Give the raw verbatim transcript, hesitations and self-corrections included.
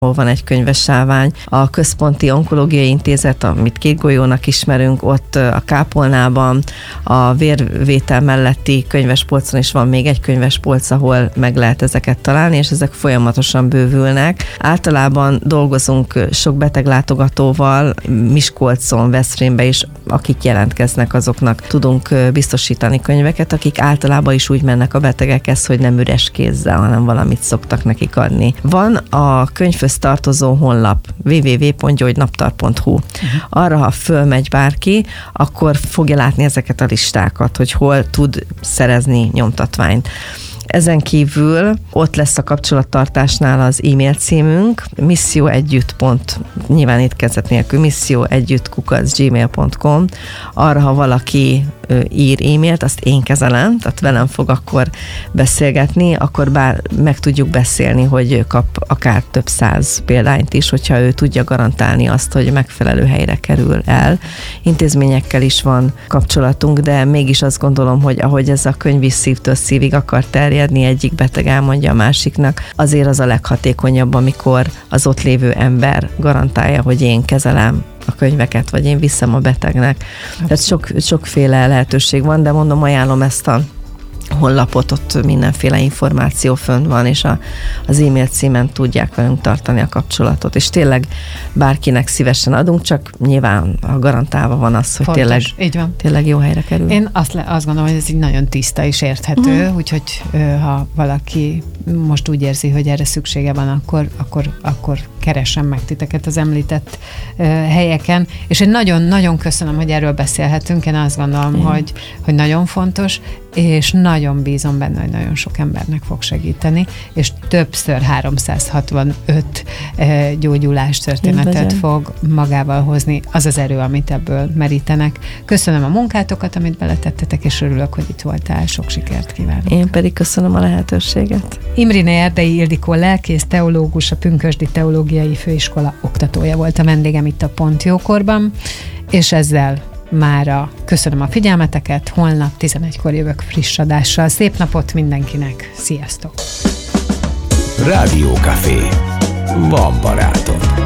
ahol van egy könyves sávány. A Központi Onkológiai Intézet, amit Két golyónak ismerünk, ott a Kápolnában, a vérvétel melletti könyvespolcon is van még egy könyvespolc, ahol meg lehet ezeket találni, és ezek folyamatosan bővülnek. Általában dolgozunk sok beteglátogatóval, Miskolcon, Veszprémbe is, akik jelentkeznek, azoknak tudunk biztosítani könyveket, akik általában is úgy mennek a betegekhez, hogy nem üres kézzel, hanem valamit szoktak nekik adni. Van a könyvhöz tartozó honlap double-u double-u double-u pont gyógynaptar pont hu. Uh-huh. Arra, ha fölmegy bárki, akkor fogja látni ezeket a listákat, hogy hol tud szerezni nyomtatványt. Ezen kívül ott lesz a kapcsolattartásnál az e-mail címünk, misszióegyütt. Nyilván étkezet nélkül, misszióegyütt kukac gmail pont com. Arra, ha valaki ír e-mailt, azt én kezelem, tehát velem fog akkor beszélgetni, akkor bár meg tudjuk beszélni, hogy kap akár több száz példányt is, hogyha ő tudja garantálni azt, hogy megfelelő helyre kerül el. Intézményekkel is van kapcsolatunk, de mégis azt gondolom, hogy ahogy ez a könyv is szívtől szívig akar terjedni, egyik beteg elmondja a másiknak, azért az a leghatékonyabb, amikor az ott lévő ember garantálja, hogy én kezelem a könyveket, vagy én viszem a betegnek. Abszolút. Tehát sok, sokféle lehetőség van, de mondom, ajánlom ezt a honlapot, ott mindenféle információ fönn van, és a, az e-mail címen tudják velünk tartani a kapcsolatot, és tényleg bárkinek szívesen adunk, csak nyilván a garantálva van az, hogy tényleg, tényleg jó helyre kerül. Én azt, le, azt gondolom, hogy ez így nagyon tiszta és érthető, uh-huh. úgyhogy ha valaki most úgy érzi, hogy erre szüksége van, akkor, akkor, akkor keressen meg titeket az említett uh, helyeken, és én nagyon-nagyon köszönöm, hogy erről beszélhetünk, én azt gondolom, uh-huh. hogy, hogy nagyon fontos, és nagyon bízom benne, hogy nagyon sok embernek fog segíteni, és többször háromszázhatvanöt uh, gyógyulás történetet fog magával hozni. Az az erő, amit ebből merítenek. Köszönöm a munkátokat, amit beletettetek, és örülök, hogy itt voltál. Sok sikert kívánok. Én pedig köszönöm a lehetőséget. Imriné Erdei Ildikó lelkész, teológus, a Pünkösdi Teológiai Főiskola oktatója volt a vendégem itt a Pont Jókorban, és ezzel mára köszönöm a figyelmeteket, holnap tizenegykor jövök friss adással. Szép napot mindenkinek, sziasztok! Rádiókafé. Van barátod.